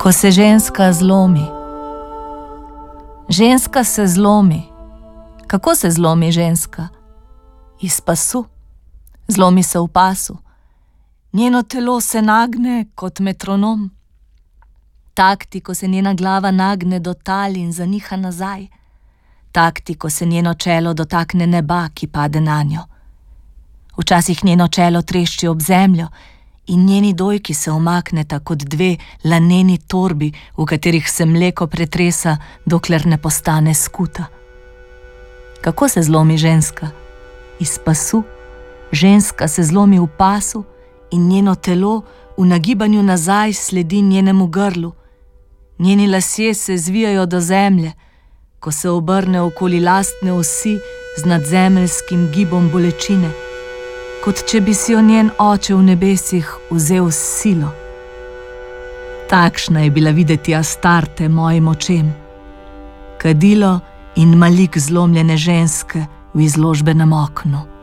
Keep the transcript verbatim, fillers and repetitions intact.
Ko se ženska zlomi. Ženska se zlomi. Kako se zlomi ženska? Iz pasu. Zlomi se v pasu. Njeno telo se nagne kot metronom. Takti, ko se njena glava nagne do tal in zaniha nazaj. Takti, ko se njeno čelo dotakne neba, ki pade nanjo. Včasih njeno čelo trešči ob zemljo in njeni dojki se omakneta kot dve laneni torbi, v katerih se mleko pretresa, dokler ne postane skuta. Kako se zlomi ženska? Iz pasu. Ženska se zlomi v pasu in njeno telo v nagibanju nazaj sledi njenemu grlu. Njeni lasje se zvijajo do zemlje, ko se obrne okoli lastne osi z nadzemeljskim gibom bolečine, kot če bi si jo njen oče v nebesih vzel s silo. Takšna je bila videti Astarte mojim očem. Kadilo in malik zlomljene ženske v izložbenem oknu.